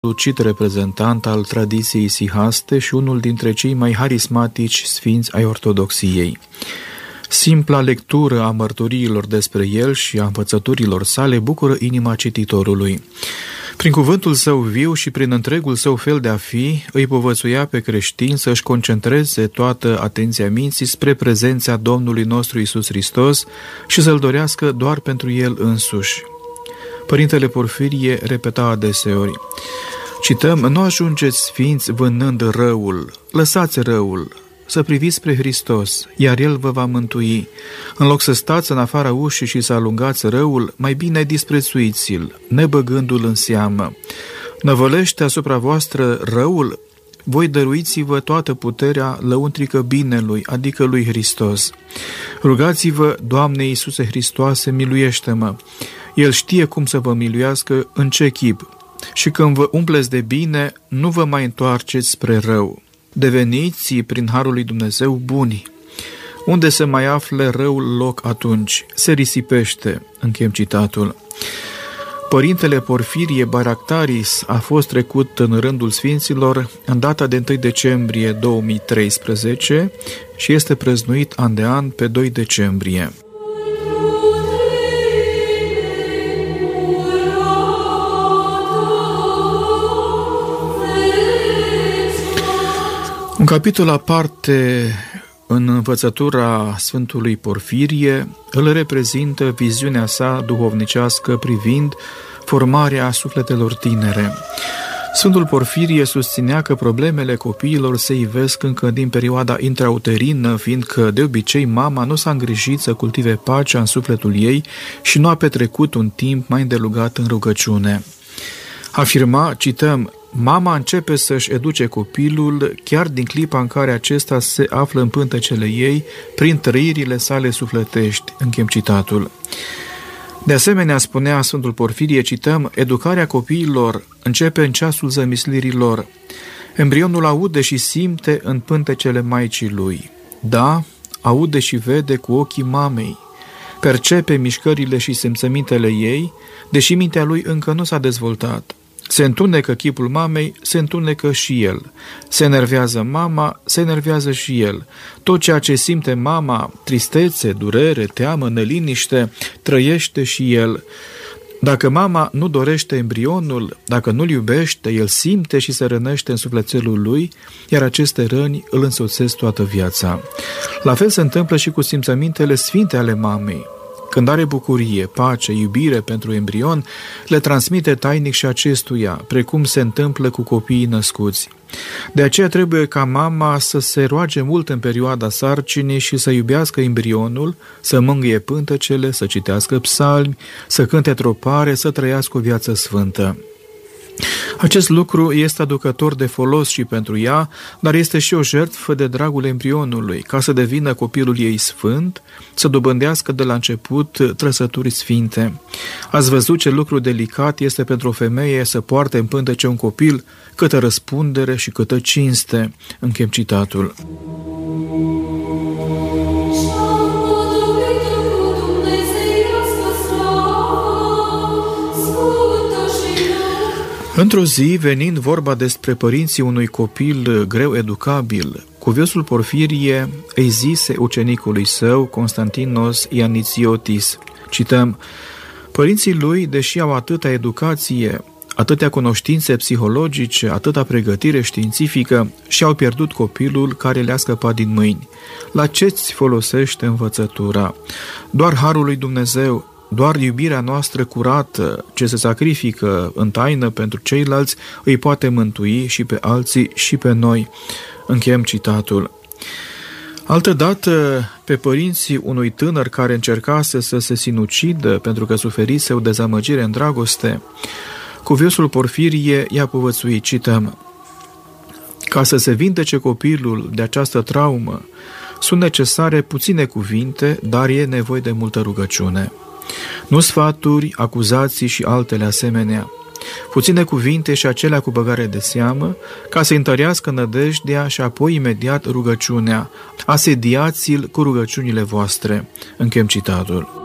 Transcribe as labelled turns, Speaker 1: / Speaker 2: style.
Speaker 1: lucid reprezentant al tradiției sihaste și unul dintre cei mai harismatici sfinți ai ortodoxiei. Simpla lectură a mărturiilor despre el și a învățăturilor sale bucură inima cititorului. Prin cuvântul său viu și prin întregul său fel de a fi, îi povățuia pe creștin să-și concentreze toată atenția minții spre prezența Domnului nostru Iisus Hristos și să-L dorească doar pentru El însuși. Părintele Porfirie repeta adeseori: cităm, nu ajungeți sfinți vânând răul, lăsați răul, să priviți spre Hristos, iar El vă va mântui. În loc să stați în afara ușii și să alungați răul, mai bine disprețuiți-l, nebăgându-l în seamă. Năvălește asupra voastră răul, voi dăruiți-vă toată puterea lăuntrică binelui, adică lui Hristos. Rugați-vă, Doamne Iisuse Hristoase, miluiește-mă. El știe cum să vă miluiască, în ce chip. Și când vă umpleți de bine, nu vă mai întoarceți spre rău. Deveniți, prin harul lui Dumnezeu, buni. Unde se mai afle răul loc atunci? Se risipește. Încheiem citatul. Părintele Porfirie Baractaris a fost trecut în rândul sfinților în data de 1 decembrie 2013 și este prăznuit an de an pe 2 decembrie. Un capitol aparte în învățătura Sfântului Porfirie îl reprezintă viziunea sa duhovnicească privind formarea sufletelor tinere. Sfântul Porfirie susținea că problemele copiilor se ivesc încă din perioada intrauterină, fiindcă de obicei mama nu s-a îngrijit să cultive pacea în sufletul ei și nu a petrecut un timp mai îndelugat în rugăciune. Afirma, cităm, mama începe să-și educe copilul chiar din clipa în care acesta se află în pântecele ei, prin trăirile sale sufletești. Încheiem citatul. De asemenea, spunea Sfântul Porfirie, cităm, educarea copiilor începe în ceasul zămislirilor. Embrionul aude și simte în pântecele maicii lui. Da, aude și vede cu ochii mamei. Percepe mișcările și simțămintele ei, deși mintea lui încă nu s-a dezvoltat. Se întunecă chipul mamei, se întunecă și el. Se enervează mama, se enervează și el. Tot ceea ce simte mama, tristețe, durere, teamă, neliniște, trăiește și el. Dacă mama nu dorește embrionul, dacă nu-l iubește, el simte și se rănește în sufletelul lui, iar aceste răni îl însoțesc toată viața. La fel se întâmplă și cu simțămintele sfinte ale mamei. Când are bucurie, pace, iubire pentru embrion, le transmite tainic și acestuia, precum se întâmplă cu copiii născuți. De aceea trebuie ca mama să se roage mult în perioada sarcinii și să iubească embrionul, să mângâie pântecele, să citească psalmi, să cânte tropare, să trăiască o viață sfântă. Acest lucru este aducător de folos și pentru ea, dar este și o jertfă de dragul embrionului, ca să devină copilul ei sfânt, să dobândească de la început trăsături sfinte. Ați văzut ce lucru delicat este pentru o femeie să poarte în pântece un copil, câtă răspundere și câtă cinste. Încheiem citatul. Într-o zi, venind vorba despre părinții unui copil greu educabil, cuviosul Porfirie îi zise ucenicului său, Constantinos Ianițiotis, cităm, părinții lui, deși au atâta educație, atâtea cunoștințe psihologice, atâta pregătire științifică, și-au pierdut copilul care le-a scăpat din mâini. La ce-ți folosește învățătura? Doar harul lui Dumnezeu, doar iubirea noastră curată, ce se sacrifică în taină pentru ceilalți, îi poate mântui și pe alții și pe noi. Încheiem citatul. Altădată, pe părinții unui tânăr care încercase să se sinucidă pentru că suferise o dezamăgire în dragoste, cuviosul Porfirie i-a povățuit, cităm, ca să se vindece copilul de această traumă, sunt necesare puține cuvinte, dar e nevoie de multă rugăciune. Nu sfaturi, acuzații și altele asemenea. Puține cuvinte și acelea cu băgare de seamă, ca să întărească nădejdea și apoi imediat rugăciunea. Asediați-l cu rugăciunile voastre. Încheiem citatul.